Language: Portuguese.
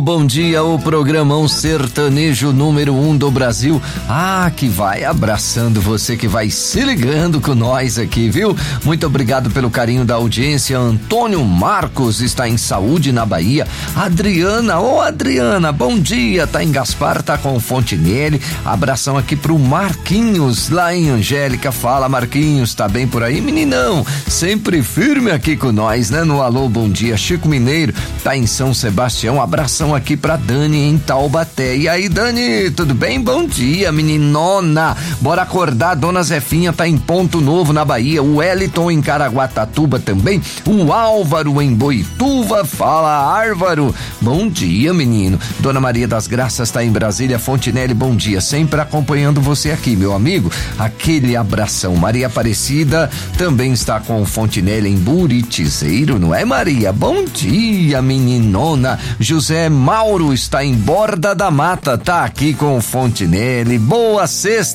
Bom dia, o programão sertanejo número 1 do Brasil. Que vai abraçando você, que vai se ligando com nós aqui, viu? Muito obrigado pelo carinho da audiência. Antônio Marcos está em Saúde, na Bahia. Adriana, Adriana, bom dia, tá em Gaspar, tá com Fontinelli. Abração aqui pro Marquinhos, lá em Angélica. Fala, Marquinhos, tá bem por aí, meninão? Sempre firme aqui com nós, né? No Alô, bom dia. Chico Mineiro tá em São Sebastião. Abração aqui pra Dani em Taubaté. E aí, Dani, tudo bem? Bom dia, meninona. Bora acordar, Dona Zefinha tá em Ponto Novo, na Bahia. O Wellington em Caraguatatuba também. O Álvaro em Boituva. Fala, Álvaro. Bom dia, menino. Dona Maria das Graças tá em Brasília. Fontinelli, bom dia. Sempre acompanhando você aqui, meu amigo. Aquele abração. Maria Aparecida também está com o Fontinelli em Buritizeiro, não é, Maria? Bom dia, meninona. José Mauro está em Borda da Mata, tá aqui com o Fontinelli. Boa sexta.